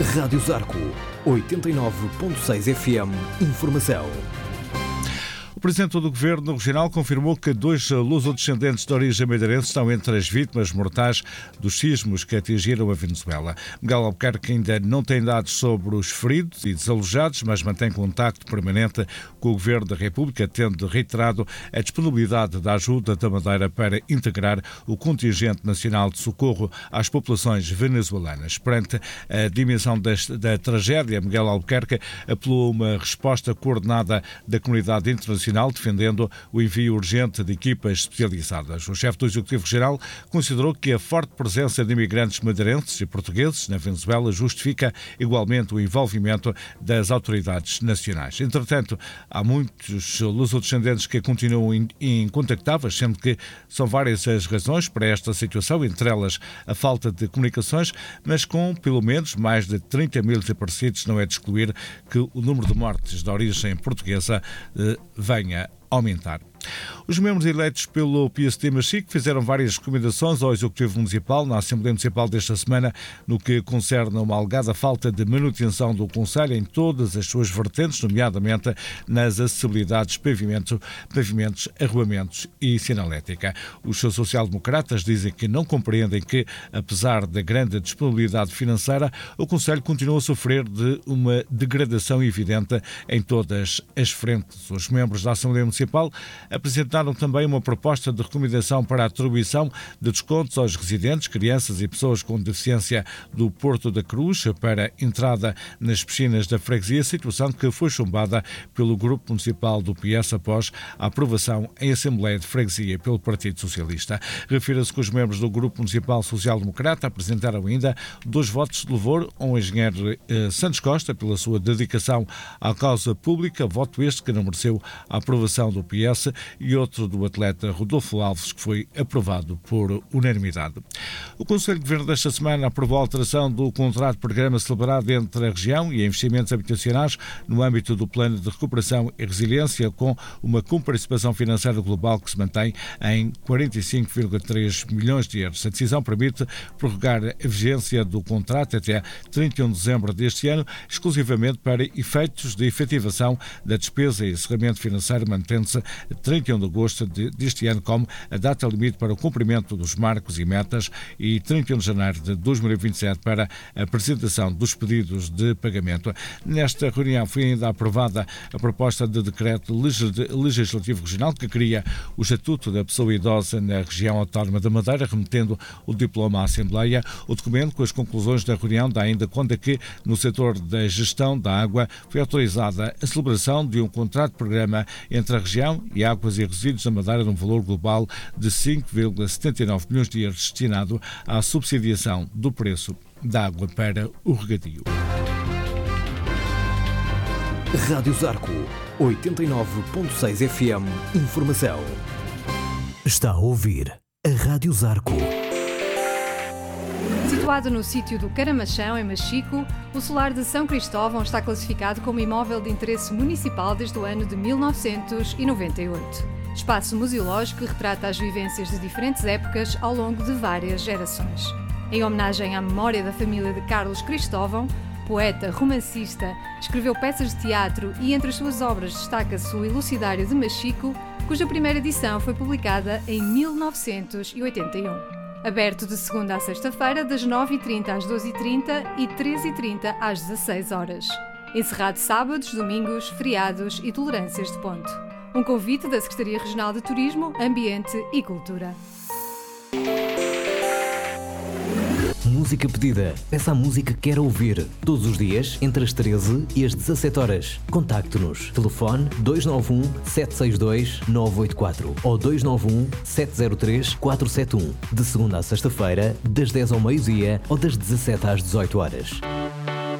Rádio Zarco, 89.6 FM, Informação. O Presidente do Governo Regional confirmou que 2 lusodescendentes de origem madeirense estão entre as vítimas mortais dos sismos que atingiram a Venezuela. Miguel Albuquerque ainda não tem dados sobre os feridos e desalojados, mas mantém contacto permanente com o Governo da República, tendo reiterado a disponibilidade da ajuda da Madeira para integrar o contingente nacional de socorro às populações venezuelanas. Perante a dimensão da tragédia, Miguel Albuquerque apelou a uma resposta coordenada da comunidade internacional, defendendo o envio urgente de equipas especializadas. O chefe do Executivo-Geral considerou que a forte presença de imigrantes madeirenses e portugueses na Venezuela justifica igualmente o envolvimento das autoridades nacionais. Entretanto, há muitos lusodescendentes que continuam incontactáveis, sendo que são várias as razões para esta situação, entre elas a falta de comunicações, mas com pelo menos mais de 30 mil desaparecidos, não é de excluir que o número de mortes de origem portuguesa venha a aumentar. Os membros eleitos pelo PSD Machico fizeram várias recomendações ao Executivo Municipal na Assembleia Municipal desta semana no que concerne a uma alegada falta de manutenção do Conselho em todas as suas vertentes, nomeadamente nas acessibilidades, pavimentos, arruamentos e sinalética. Os social-democratas dizem que não compreendem que, apesar da grande disponibilidade financeira, o Conselho continua a sofrer de uma degradação evidente em todas as frentes. Os membros da Assembleia Municipal apresentaram também uma proposta de recomendação para a atribuição de descontos aos residentes, crianças e pessoas com deficiência do Porto da Cruz para entrada nas piscinas da freguesia, situação que foi chumbada pelo Grupo Municipal do PS após a aprovação em Assembleia de Freguesia pelo Partido Socialista. Refira-se que os membros do Grupo Municipal Social-Democrata apresentaram ainda 2 votos de louvor ao engenheiro Santos Costa pela sua dedicação à causa pública, voto este que não mereceu a aprovação do PS, e outro do atleta Rodolfo Alves, que foi aprovado por unanimidade. O Conselho de Governo desta semana aprovou a alteração do contrato de programa celebrado entre a região e a investimentos habitacionais no âmbito do Plano de Recuperação e Resiliência, com uma comparticipação financeira global que se mantém em 45,3 milhões de euros. A decisão permite prorrogar a vigência do contrato até 31 de dezembro deste ano, exclusivamente para efeitos de efetivação da despesa e encerramento financeiro, mantendo-se 31 de agosto deste ano como a data limite para o cumprimento dos marcos e metas e 31 de janeiro de 2027 para a apresentação dos pedidos de pagamento. Nesta reunião foi ainda aprovada a proposta de decreto legislativo regional que cria o Estatuto da Pessoa Idosa na região autónoma da Madeira, remetendo o diploma à Assembleia. O documento, com as conclusões da reunião, dá ainda conta que no setor da gestão da água foi autorizada a celebração de um contrato de programa entre a região e Águas e Resíduos da Madeira num valor global de 5,79 milhões de euros destinado à subsidiação do preço da água para o regadio. Rádio Zarco, 89.6 FM, Informação. Está a ouvir a Rádio Zarco. Situado no sítio do Caramachão, em Machico, o solar de São Cristóvão está classificado como imóvel de interesse municipal desde o ano de 1998. Espaço museológico que retrata as vivências de diferentes épocas ao longo de várias gerações. Em homenagem à memória da família de Carlos Cristóvão, poeta, romancista, escreveu peças de teatro e entre as suas obras destaca-se o Elucidário de Machico, cuja primeira edição foi publicada em 1981. Aberto de segunda a sexta-feira, das 9h30 às 12h30 e 13h30 às 16 horas. Encerrado sábados, domingos, feriados e tolerâncias de ponto. Um convite da Secretaria Regional de Turismo, Ambiente e Cultura. Música pedida. Peça a música que quer ouvir. Todos os dias, entre as 13 e as 17 horas. Contacte-nos. Telefone 291 762 984 ou 291 703 471. De segunda a sexta-feira, das 10 ao meio-dia ou das 17 às 18 horas.